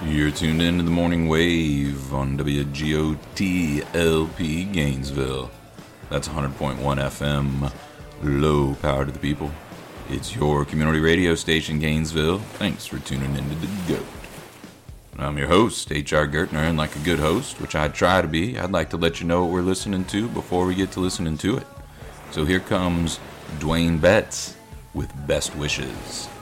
You're tuned into the Morning Wave on WGOT-LP Gainesville. That's 100.1 FM, low power to the people. It's your community radio station, Gainesville. Thanks for tuning into the GOAT. I'm your host, H.R. Gertner, and like a good host, which I try to be, I'd like to let you know what we're listening to before we get to listening to it. So here comes Dwayne Betts with Best Wishes.